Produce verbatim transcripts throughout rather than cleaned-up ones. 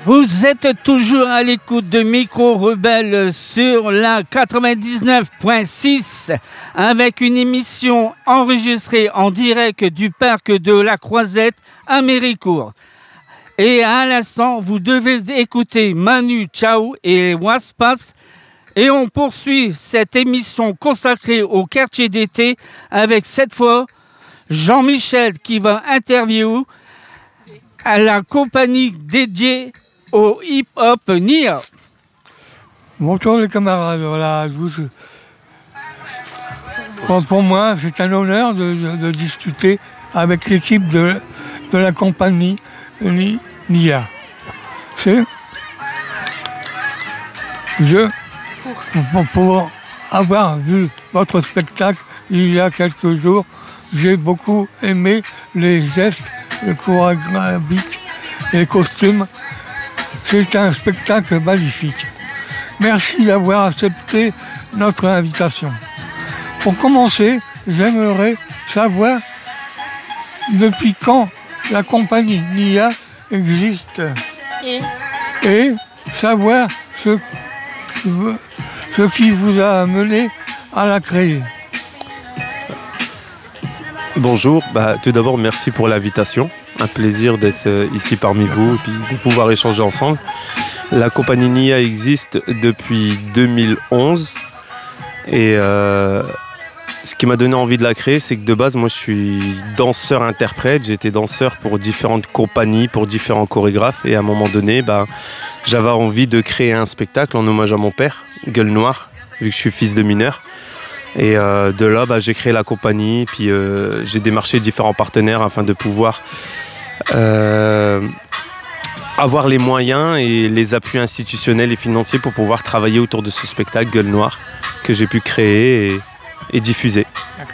Vous êtes toujours à l'écoute de Micro Rebelle sur la quatre-vingt-dix-neuf point six avec une émission enregistrée en direct du parc de la Croisette à Méricourt. Et à l'instant, vous devez écouter Manu Chao et Waspaps. Et on poursuit cette émission consacrée au quartier d'été avec cette fois Jean-Michel qui va interviewer à la compagnie dédiée au hip-hop Nia. Bonjour les camarades, voilà, je vous... pour, pour moi c'est un honneur de, de, de discuter avec l'équipe de, de la compagnie Nia. C'est je pour, pour avoir vu votre spectacle il y a quelques jours, j'ai beaucoup aimé les gestes, les chorégraphies, les costumes. C'est un spectacle magnifique. Merci d'avoir accepté notre invitation. Pour commencer, j'aimerais savoir depuis quand la compagnie Nia existe et, et savoir ce, ce qui vous a amené à la créer. Bonjour, bah, tout d'abord merci pour l'invitation. Un plaisir d'être ici parmi vous et puis de pouvoir échanger ensemble. La compagnie Nia existe depuis deux mille onze et euh, ce qui m'a donné envie de la créer, c'est que de base, moi je suis danseur-interprète. J'ai été danseur pour différentes compagnies, pour différents chorégraphes et à un moment donné, bah, j'avais envie de créer un spectacle en hommage à mon père, Gueule Noire, vu que je suis fils de mineur. Et euh, de là, bah, j'ai créé la compagnie, puis euh, j'ai démarché différents partenaires afin de pouvoir euh, avoir les moyens et les appuis institutionnels et financiers pour pouvoir travailler autour de ce spectacle Gueule Noire que j'ai pu créer et, et diffuser.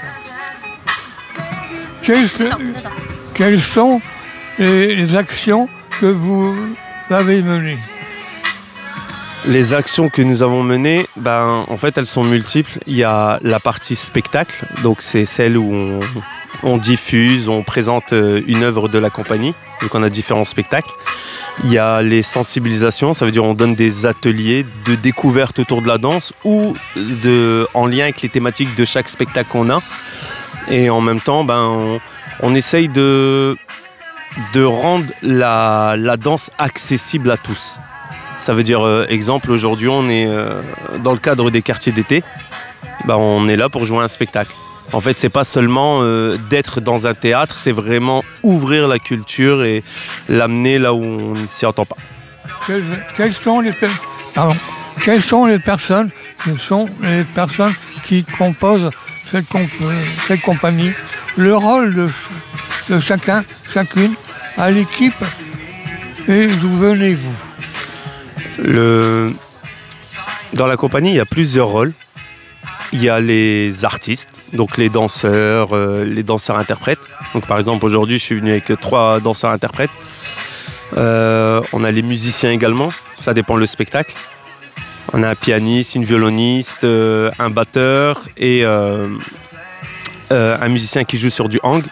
Quelles, quelles sont les, les actions que vous avez menées ? Les actions que nous avons menées, ben, en fait, elles sont multiples. Il y a la partie spectacle, donc c'est celle où on, on diffuse, on présente une œuvre de la compagnie, donc on a différents spectacles. Il y a les sensibilisations, ça veut dire on donne des ateliers de découverte autour de la danse ou de, en lien avec les thématiques de chaque spectacle qu'on a. Et en même temps, ben, on, on essaye de, de rendre la, la danse accessible à tous. Ça veut dire, euh, exemple, aujourd'hui, on est euh, dans le cadre des quartiers d'été. Bah, on est là pour jouer un spectacle. En fait, c'est pas seulement euh, d'être dans un théâtre, c'est vraiment ouvrir la culture et l'amener là où on ne s'y entend pas. Quelles, quelles, sont les per- Pardon. Quelles sont les personnes, quelles sont les personnes qui composent cette, comp- cette compagnie, le rôle de, de chacun, chacune, à l'équipe, et d'où venez-vous ? Le... Dans la compagnie, il y a plusieurs rôles. Il y a les artistes, donc les danseurs, euh, les danseurs-interprètes. Donc par exemple, aujourd'hui, je suis venu avec trois danseurs-interprètes. Euh, on a les musiciens également, ça dépend le spectacle. On a un pianiste, une violoniste, euh, un batteur et euh, euh, un musicien qui joue sur du hang.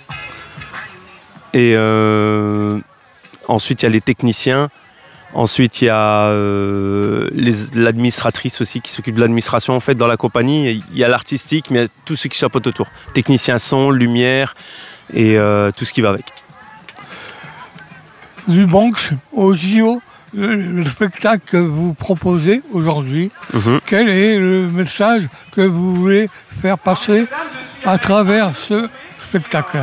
Et euh, ensuite, il y a les techniciens. Ensuite, il y a euh, les, l'administratrice aussi qui s'occupe de l'administration. En fait, dans la compagnie, il y a l'artistique, mais il y a tout ce qui chapeaute autour. Technicien son, lumière et euh, tout ce qui va avec. Du Bronx au J O, le, le spectacle que vous proposez aujourd'hui, mm-hmm. Quel est le message que vous voulez faire passer à travers ce spectacle-là ?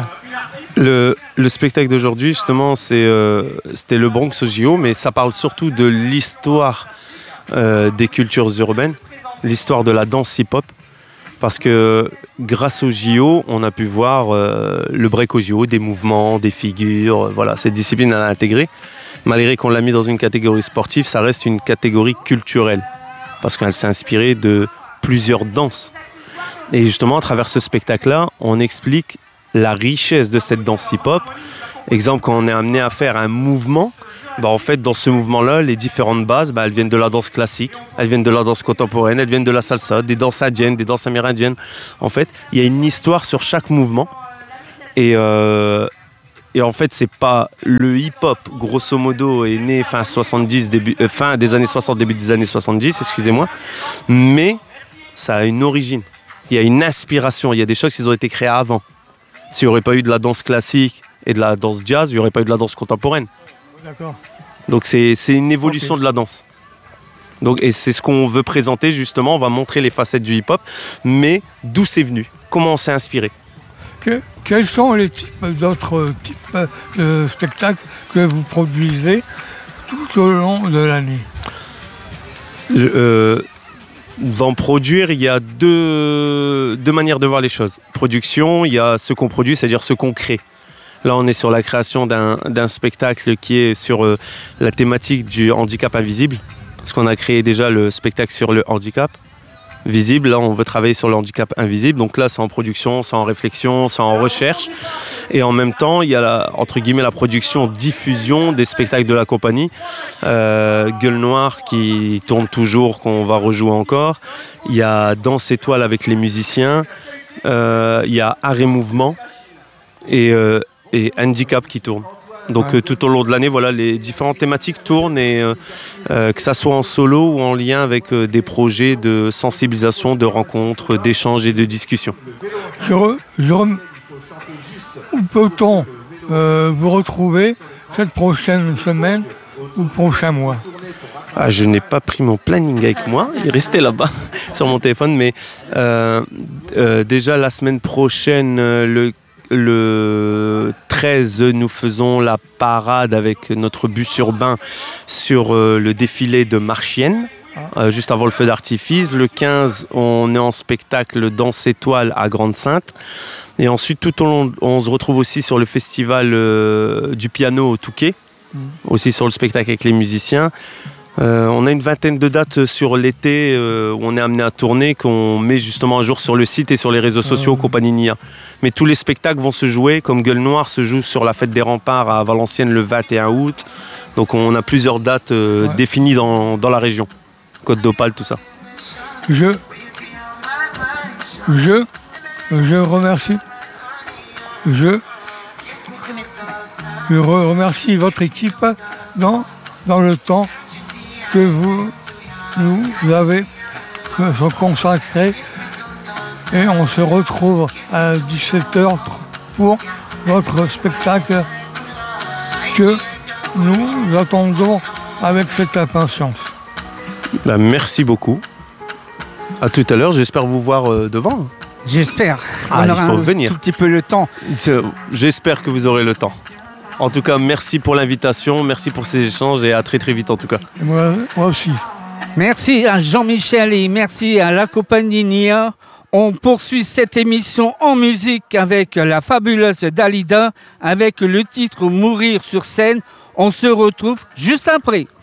Le, le spectacle d'aujourd'hui, justement, c'est, euh, c'était le Bronx au J O, mais ça parle surtout de l'histoire euh, des cultures urbaines, l'histoire de la danse hip-hop, parce que grâce au J O, on a pu voir euh, le break au J O, des mouvements, des figures, euh, voilà, cette discipline elle a intégré. Malgré qu'on l'a mis dans une catégorie sportive, ça reste une catégorie culturelle, parce qu'elle s'est inspirée de plusieurs danses. Et justement, à travers ce spectacle-là, on explique la richesse de cette danse hip-hop. Exemple, quand on est amené à faire un mouvement, bah en fait, dans ce mouvement-là, les différentes bases, bah, elles viennent de la danse classique, elles viennent de la danse contemporaine, elles viennent de la salsa, des danses indiennes, des danses amérindiennes. En fait, il y a une histoire sur chaque mouvement. Et euh, et en fait, c'est pas le hip-hop, grosso modo, est né fin soixante-dix, début, euh, fin des années soixante, début des années soixante-dix, excusez-moi, mais ça a une origine. Il y a une inspiration, il y a des choses qui ont été créées avant. S'il n'y aurait pas eu de la danse classique et de la danse jazz, il n'y aurait pas eu de la danse contemporaine. D'accord. Donc c'est, c'est une évolution Okay. de la danse. Donc, et c'est ce qu'on veut présenter justement, on va montrer les facettes du hip-hop, mais d'où c'est venu, comment on s'est inspiré. Que, quels sont les types d'autres types de spectacles que vous produisez tout au long de l'année? Je, euh, en produire, il y a deux, deux manières de voir les choses. Production, il y a ce qu'on produit, c'est-à-dire ce qu'on crée. Là, on est sur la création d'un, d'un spectacle qui est sur euh, la thématique du handicap invisible. Parce qu'on a créé déjà le spectacle sur le handicap visible. Là, on veut travailler sur le handicap invisible. Donc là, c'est en production, c'est en réflexion, c'est en recherche. Et en même temps, il y a, la, entre guillemets, la production, diffusion des spectacles de la compagnie. Euh, Gueule Noire qui tourne toujours, qu'on va rejouer encore. Il y a Danse Étoile avec les musiciens. Euh, il y a Art et Mouvement et, euh, et Handicap qui tourne. Donc Ouais. euh, tout au long de l'année, voilà, les différentes thématiques tournent et euh, euh, que ça soit en solo ou en lien avec euh, des projets de sensibilisation, de rencontres, d'échanges et de discussions. Je re- je rem- Où peut-on euh, vous retrouver cette prochaine semaine ou prochain mois? Ah, je n'ai pas pris mon planning avec moi, il est resté là-bas sur mon téléphone, mais euh, euh, déjà la semaine prochaine, euh, le Le treize, nous faisons la parade avec notre bus urbain sur euh, le défilé de Marchienne, euh, juste avant le feu d'artifice. Le quinze, on est en spectacle Danse Étoile à Grande-Synthe. Et ensuite, tout au long, on se retrouve aussi sur le festival euh, du piano au Touquet, mmh. aussi sur le spectacle avec les musiciens. Euh, on a une vingtaine de dates sur l'été euh, où on est amené à tourner, qu'on met justement un jour sur le site et sur les réseaux sociaux, mmh. compagnie N I A. Mais tous les spectacles vont se jouer, comme Gueule Noire se joue sur la fête des remparts à Valenciennes le vingt et un août. Donc on a plusieurs dates euh, ouais. définies dans, dans la région. Côte d'Opale, tout ça. Je, je, je remercie. Je, je remercie votre équipe dans, dans le temps que vous nous avez consacré. Et on se retrouve à dix-sept heures pour votre spectacle que nous attendons avec cette impatience. Ben, merci beaucoup. À tout à l'heure, j'espère vous voir euh, devant. J'espère. Ah, on il aura faut un venir. tout petit peu le temps. J'espère que vous aurez le temps. En tout cas, merci pour l'invitation, merci pour ces échanges et à très très vite en tout cas. Et moi, moi aussi. Merci à Jean-Michel et merci à la compagnie N I A. On poursuit cette émission en musique avec la fabuleuse Dalida, avec le titre « Mourir sur scène ». On se retrouve juste après.